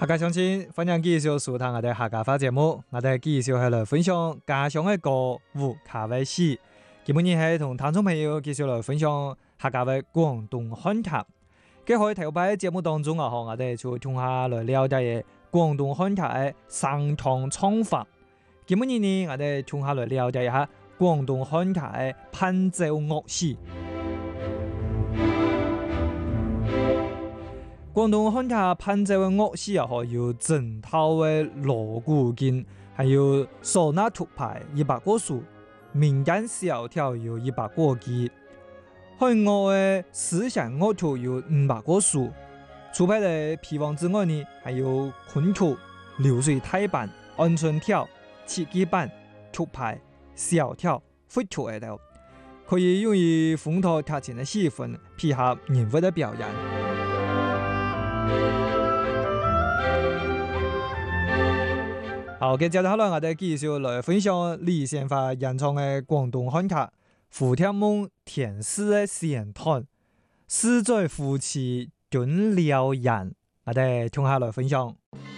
客家鄉親，歡迎繼續收聽我哋客家話節目。我哋繼續係來分享家鄉嘅歌舞卡位戲。今日係同聽眾朋友繼續來分享客家嘅廣東漢卡。喺開頭擺節目當中啊，我哋就同下來了解廣東漢卡嘅生唱唱法。今日呢，我哋同下來了解一下廣東漢卡嘅伴奏樂史。廣東漢卡伴奏嘅樂史啊，有整套嘅鑼鼓經，還有嗩吶獨排100個數，民間小調有100個機，海外嘅思想樂圖有500個數。除咗嘅皮王之外呢，還有昆曲、流水大板、鵪鶉調、切記板、獨排、小調、會調喺度，可以用於烘托劇情嘅氣氛，配合人物嘅表演。好，接下來我哋繼續來分享李先發演唱嘅廣東漢卡《胡天夢天師嘅仙團》，四對夫妻斷了人，我哋聽下來分享。